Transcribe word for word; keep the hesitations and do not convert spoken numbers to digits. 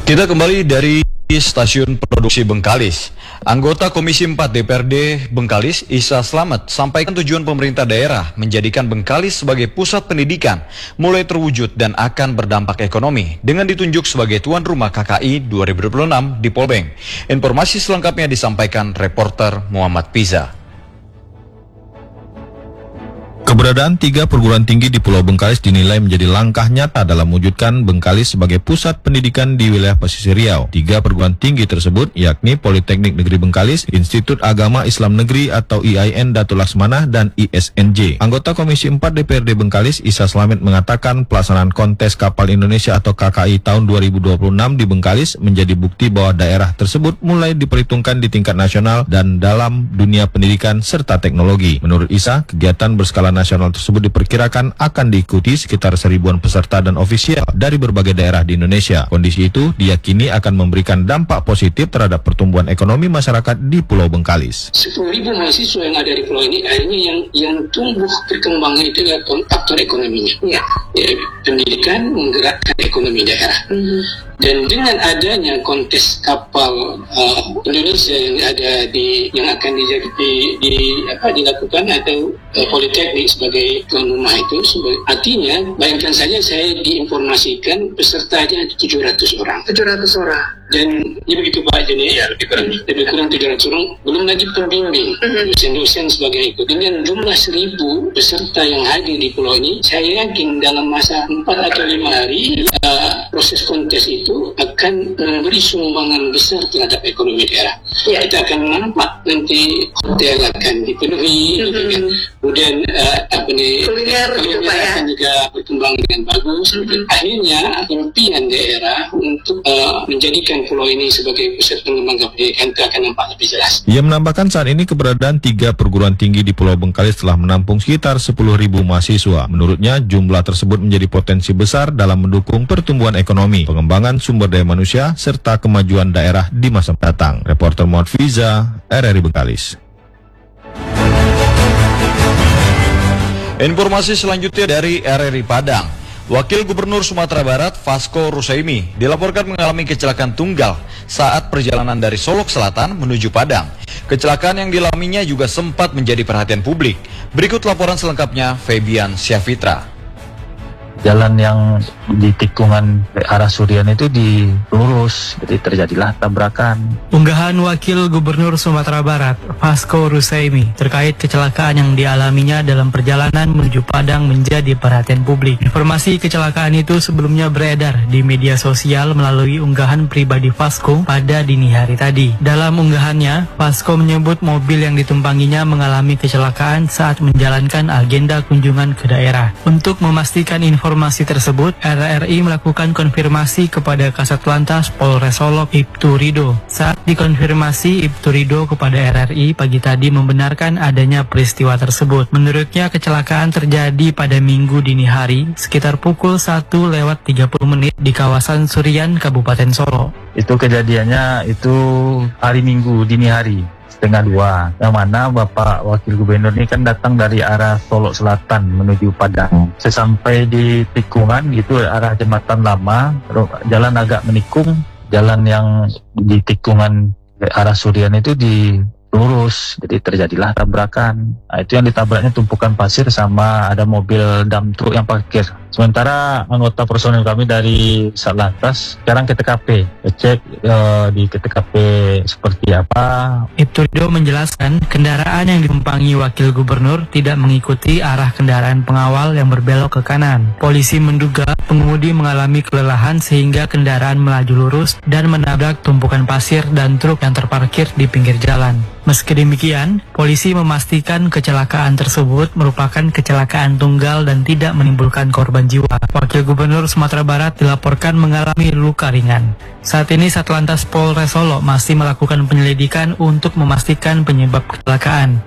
Kita kembali dari Stasiun Produksi Bengkalis. Anggota Komisi empat D P R D Bengkalis, Isa Slamet, sampaikan tujuan pemerintah daerah menjadikan Bengkalis sebagai pusat pendidikan mulai terwujud dan akan berdampak ekonomi dengan ditunjuk sebagai tuan rumah K K I dua ribu dua puluh enam di Polbeng. Informasi selengkapnya disampaikan reporter Muhammad Piza. Keberadaan tiga perguruan tinggi di Pulau Bengkalis dinilai menjadi langkah nyata dalam mewujudkan Bengkalis sebagai pusat pendidikan di wilayah pesisir Riau. Tiga perguruan tinggi tersebut yakni Politeknik Negeri Bengkalis, Institut Agama Islam Negeri atau I A I N Datuk Laksmana, dan I S N J. Anggota Komisi empat D P R D Bengkalis, Isa Slamet, mengatakan pelaksanaan kontes kapal Indonesia atau K K I tahun dua ribu dua puluh enam di Bengkalis menjadi bukti bahwa daerah tersebut mulai diperhitungkan di tingkat nasional dan dalam dunia pendidikan serta teknologi. Menurut Isa, kegiatan berskala nasional tersebut diperkirakan akan diikuti sekitar seribuan peserta dan ofisial dari berbagai daerah di Indonesia. Kondisi itu diyakini akan memberikan dampak positif terhadap pertumbuhan ekonomi masyarakat di Pulau Bengkalis. sepuluh ribu mahasiswa yang ada di pulau ini, akhirnya yang yang tumbuh perkembangan itu adalah faktor ekonominya. Ya. Ya, pendidikan menggerakkan ekonomi daerah. Mm-hmm. Dan dengan adanya kontes kapal uh, Indonesia yang ada di yang akan di, di, di apa dilakukan atau uh, Politeknik sebagai tuan rumah itu, sebagai, artinya bayangkan saja saya diinformasikan pesertanya tujuh ratus orang. tujuh ratus orang. Dan ya begitu Pak Jeni, ya, lebih kurang lebih kurang tujuh ratus orang, belum lagi pembimbing, dosen-dosen sebagai itu. Dengan jumlah seribu peserta yang hadir di pulau ini, saya yakin dalam masa empat atau lima hari uh, proses kontes itu akan memberi sumbangan besar terhadap ekonomi daerah. Ya. Kita akan nampak nanti hotel akan dipenuhi, mm-hmm. gitu kan. Kemudian uh, apa nih, kuliner, kuliner ya. akan juga berkembang dengan bagus. Mm-hmm. Akhirnya impian daerah untuk uh, menjadikan pulau ini sebagai pusat pengembangan pendidikan itu akan nampak lebih jelas. Ia menambahkan saat ini keberadaan tiga perguruan tinggi di Pulau Bengkalis telah menampung sekitar sepuluh ribu mahasiswa. Menurutnya, jumlah tersebut menjadi potensi besar dalam mendukung pertumbuhan ekonomi, pengembangan sumber daya manusia, serta kemajuan daerah di masa mendatang. Reporter Muhammad Fiza, R R I Bengkalis. Informasi selanjutnya dari R R I Padang. Wakil Gubernur Sumatera Barat, Vasco Rusaimi, dilaporkan mengalami kecelakaan tunggal saat perjalanan dari Solok Selatan menuju Padang. Kecelakaan yang dialaminya juga sempat menjadi perhatian publik. Berikut laporan selengkapnya Febian Syafitra. Jalan yang di tikungan arah Surian itu dilurus, jadi terjadilah tabrakan. Unggahan Wakil Gubernur Sumatera Barat, Vasco Rusaimi, terkait kecelakaan yang dialaminya dalam perjalanan menuju Padang menjadi perhatian publik. Informasi kecelakaan itu sebelumnya beredar di media sosial melalui unggahan pribadi Vasco pada dini hari tadi. Dalam unggahannya, Vasco menyebut mobil yang ditumpanginya mengalami kecelakaan saat menjalankan agenda kunjungan ke daerah. Untuk memastikan informasi Informasi tersebut, R R I melakukan konfirmasi kepada Kasatlantas Polres Solok, Ibtu Rido. Saat dikonfirmasi, Ibtu Rido kepada R R I pagi tadi membenarkan adanya peristiwa tersebut. Menurutnya, kecelakaan terjadi pada Minggu dini hari, sekitar pukul satu lewat tiga puluh menit di kawasan Surian, Kabupaten Solok. Itu kejadiannya itu hari Minggu dini hari. Setengah dua, yang mana Bapak Wakil Gubernur ini kan datang dari arah Solok Selatan menuju Padang. Sesampai di tikungan gitu arah Jembatan Lama, jalan agak menikung, jalan yang di tikungan arah Surian itu dilurus, jadi terjadilah tabrakan. Nah, itu yang ditabraknya tumpukan pasir sama ada mobil dump truck yang parkir. Sementara anggota personel kami dari Satlantas sekarang ke T K P, cek uh, di T K P seperti apa. Ibtu Rido menjelaskan kendaraan yang ditumpangi Wakil Gubernur tidak mengikuti arah kendaraan pengawal yang berbelok ke kanan. Polisi menduga pengemudi mengalami kelelahan sehingga kendaraan melaju lurus dan menabrak tumpukan pasir dan truk yang terparkir di pinggir jalan. Meski demikian, polisi memastikan kecelakaan tersebut merupakan kecelakaan tunggal dan tidak menimbulkan korban jiwa. Wakil Gubernur Sumatera Barat dilaporkan mengalami luka ringan. Saat ini Satlantas Polres Solok masih melakukan penyelidikan untuk memastikan penyebab kecelakaan.